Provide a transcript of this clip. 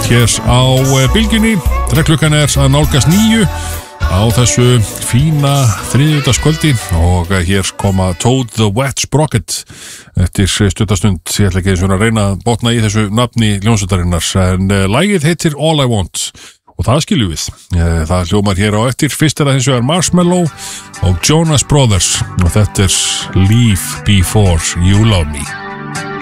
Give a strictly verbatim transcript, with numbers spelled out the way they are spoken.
hér á bylgjunni. Klukkan er að nálgast níu á þessu fína þriðjudagskvöldi og hér koma Toad the Wet Sprocket eftir stuttastund. Ég ætla ekki eins og að reyna að botna í þessu nafni hljómsveitarinnar, en lagið heitir All I Want og það skiljum við. Það hljómar hér á eftir. Fyrst er það hins vegar Marshmello og Jonas Brothers og þetta er Leave Before You Love Me.